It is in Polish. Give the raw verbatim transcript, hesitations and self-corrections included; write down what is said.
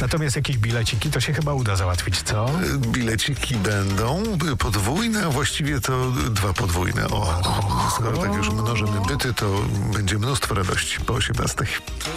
Natomiast jakieś bileciki to się chyba uda załatwić, co? Bileciki będą podwójne, a właściwie to dwa podwójne. O, skoro tak już mnożymy byty, to będzie mnóstwo radości po osiemnastej.